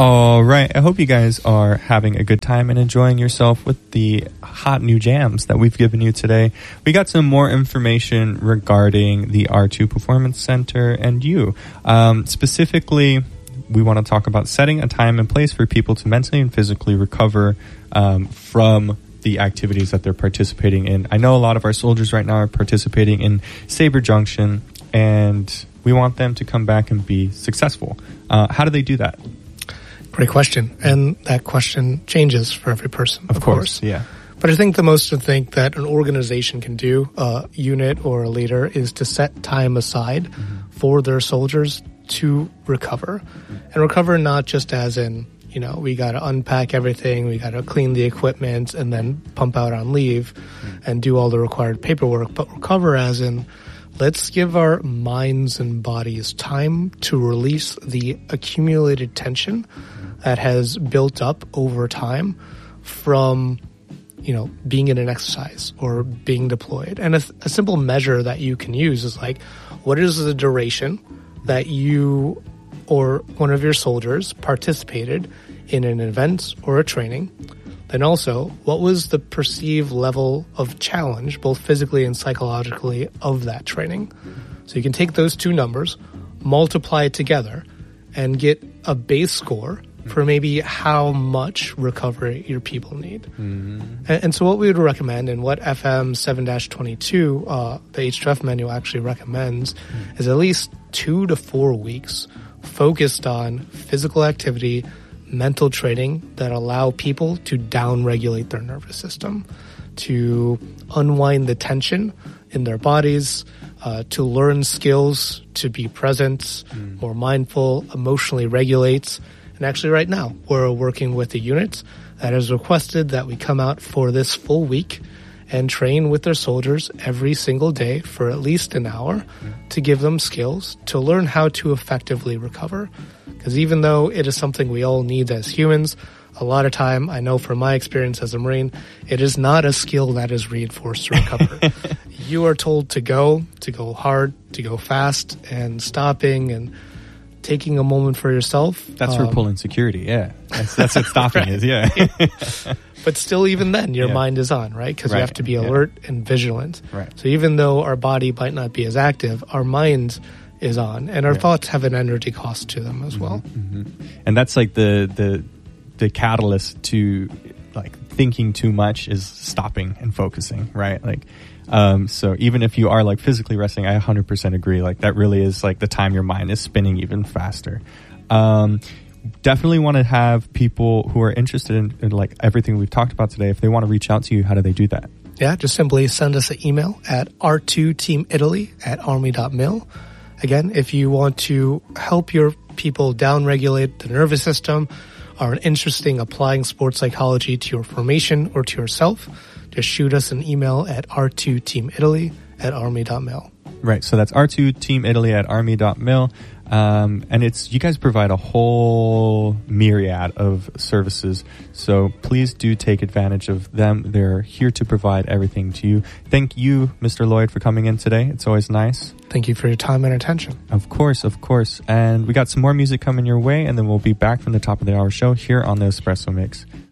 All right. I hope you guys are having a good time and enjoying yourself with the hot new jams that we've given you today. We got some more information regarding the R2 Performance Center and you. Specifically, we want to talk about setting a time and place for people to mentally and physically recover from the activities that they're participating in. I know a lot of our soldiers right now are participating in Sabre Junction, and we want them to come back and be successful. How do they do that? Great question. And that question changes for every person, of course. Yeah. But I think the most thing that an organization can do, a unit or a leader, is to set time aside for their soldiers to recover. And recover not just as in, we got to unpack everything, we got to clean the equipment and then pump out on leave and do all the required paperwork, but recover as in, let's give our minds and bodies time to release the accumulated tension that has built up over time from, being in an exercise or being deployed. And a simple measure that you can use is like, what is the duration that you or one of your soldiers participated in an event or a training? Then also, what was the perceived level of challenge, both physically and psychologically, of that training? So you can take those two numbers, multiply it together, and get a base score for maybe how much recovery your people need. And so what we would recommend, and what FM 7-22, the H2F manual actually recommends, is at least 2 to 4 weeks focused on physical activity, mental training that allow people to down-regulate their nervous system, to unwind the tension in their bodies, to learn skills, to be present, more mindful, emotionally regulate. And actually right now, we're working with a unit that has requested that we come out for this full week and train with their soldiers every single day for at least an hour to give them skills to learn how to effectively recover. Because even though it is something we all need as humans, a lot of time, I know from my experience as a Marine, it is not a skill that is reinforced to recover. You are told to go hard, to go fast, and stopping and taking a moment for yourself. That's for pulling security, yeah. That's what stopping is, yeah. But still, even then, your mind is on, right? Because you have to be alert and vigilant. Right. So even though our body might not be as active, our mind is on, and our thoughts have an energy cost to them as well. And that's like the catalyst to like thinking too much is stopping and focusing, right? Like, so even if you are like physically resting, I 100% agree. Like that really is like the time your mind is spinning even faster. Definitely want to have people who are interested in like everything we've talked about today. If they want to reach out to you, how do they do that? Yeah, just simply send us an email at r2teamitaly@army.mil. Again, if you want to help your people down-regulate the nervous system, are interested in applying sports psychology to your formation or to yourself, just shoot us an email at r2teamitaly@army.mil. Right, so that's r2teamitaly@army.mil. And you guys provide a whole myriad of services. So please do take advantage of them. They're here to provide everything to you. Thank you, Mr. Lloyd, for coming in today. It's always nice. Thank you for your time and attention. Of course. And we got some more music coming your way, and then we'll be back from the top of the hour show here on the Espresso Mix.